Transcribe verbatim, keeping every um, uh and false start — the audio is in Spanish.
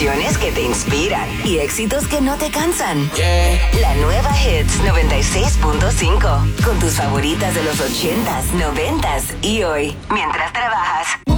Canciones que te inspiran y éxitos que no te cansan. Yeah. La nueva Hits noventa y seis punto cinco. Con tus favoritas de los ochentas, noventas y hoy, mientras trabajas.